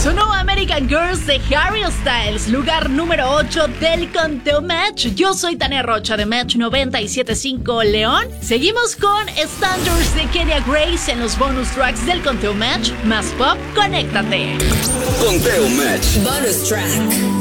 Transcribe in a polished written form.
Sonó American Girls de Harry Styles, lugar número 8 del Conteo Match. Yo soy Tania Rocha de Match 97.5 León. Seguimos con Standards de Kenya Grace en los bonus tracks del Conteo Match. Más pop, conéctate. Conteo Match. Bonus track.